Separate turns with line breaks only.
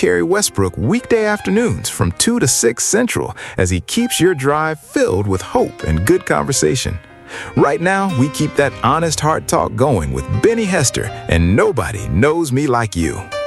Carey Westbrook weekday afternoons from 2 to 6 Central as he keeps your drive filled with hope and good conversation. Right now, we keep that honest heart talk going with Benny Hester and Nobody Knows Me Like You.